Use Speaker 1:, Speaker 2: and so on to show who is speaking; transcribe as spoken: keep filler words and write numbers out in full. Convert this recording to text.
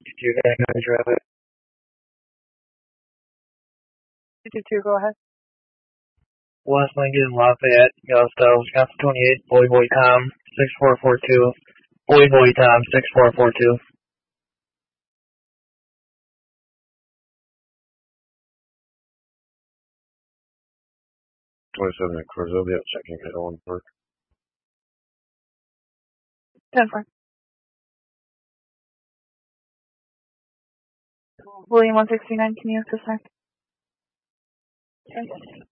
Speaker 1: two nine nine traffic.
Speaker 2: two two two, go ahead.
Speaker 1: West Lincoln, Lafayette, Gusto, Wisconsin twenty-eight, Boy Boy Tom, six four four two. Boy Boy Tom, six four four two.
Speaker 3: twenty-seven at Corzovia, checking at Owen Park.
Speaker 2: ten four. William one sixty-nine, can you assist her? Okay.